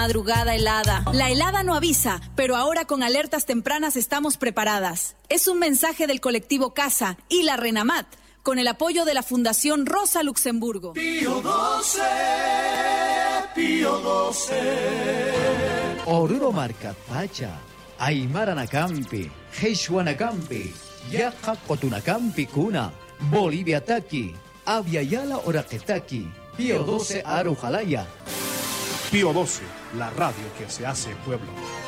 Madrugada helada. La helada no avisa, pero ahora con alertas tempranas estamos preparadas. Es un mensaje del colectivo Casa y la RENAMAT, con el apoyo de la Fundación Rosa Luxemburgo. Pío 12, Pío 12. Oruro Marcat Pacha, Aymara Nakampi, Heishua Nakampi, Yaja Cotunacampi Cuna, Bolivia Taki, Aviala Oraquetaki, Pío 12 Arujalaya. Pío 12, la radio que se hace pueblo.